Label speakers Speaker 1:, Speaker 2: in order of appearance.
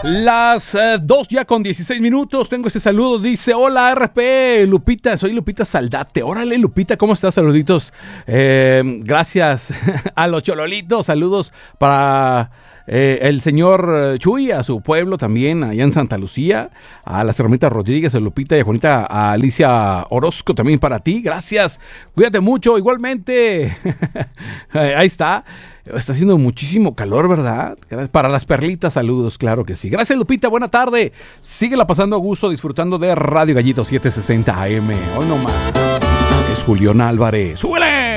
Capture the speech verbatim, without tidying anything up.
Speaker 1: Las eh, dos ya con dieciséis minutos. Tengo ese saludo. Dice: hola R P, Lupita. Soy Lupita Saldate. Órale, Lupita, ¿cómo estás? Saluditos. Eh, gracias a los chololitos. Saludos para eh, el señor Chuy, a su pueblo también, allá en Santa Lucía. A las hermanitas Rodríguez, a Lupita y a Juanita, a Alicia Orozco también para ti. Gracias. Cuídate mucho. Igualmente. Ahí está. Está haciendo muchísimo calor, ¿verdad? Para las perlitas, saludos, claro que sí. Gracias, Lupita, buena tarde. Síguela pasando a gusto, disfrutando de Radio Gallito setecientos sesenta A M. Hoy nomás es Julián Álvarez. ¡Súbele!